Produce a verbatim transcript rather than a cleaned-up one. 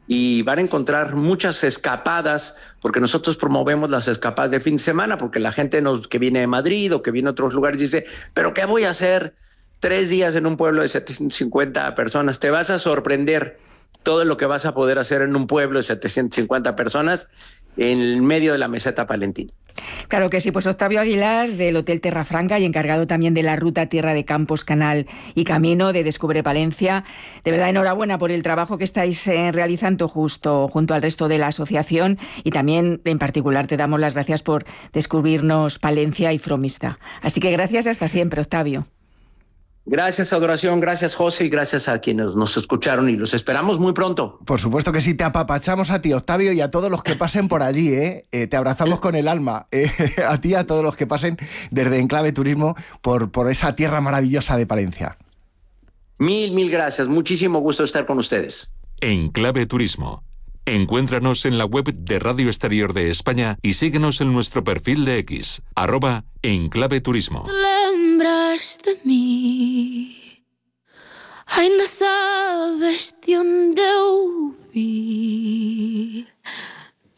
y van a encontrar muchas escapadas, porque nosotros promovemos las escapadas de fin de semana, porque la gente nos, que viene de Madrid o que viene de otros lugares dice, ¿pero qué voy a hacer tres días en un pueblo de setecientas cincuenta personas? Te vas a sorprender todo lo que vas a poder hacer en un pueblo de setecientas cincuenta personas en medio de la meseta palentina. Claro que sí, pues Octavio Aguilar del Hotel Terrafranca y encargado también de la ruta Tierra de Campos, Canal y Camino de Descubre Palencia. De verdad, enhorabuena por el trabajo que estáis eh, realizando justo junto al resto de la asociación, y también en particular te damos las gracias por descubrirnos Palencia y Fromista. Así que gracias, hasta siempre, Octavio. Gracias, Adoración, gracias, José, y gracias a quienes nos escucharon, y los esperamos muy pronto. Por supuesto que sí, te apapachamos a ti, Octavio, y a todos los que pasen por allí, ¿eh? Eh, te abrazamos con el alma, eh, a ti y a todos los que pasen desde Enclave Turismo por, por esa tierra maravillosa de Palencia. Mil, mil gracias, muchísimo gusto estar con ustedes. Enclave Turismo. Encuéntranos en la web de Radio Exterior de España y síguenos en nuestro perfil de X, arroba Enclave Turismo. De mí, ainda sabes de onde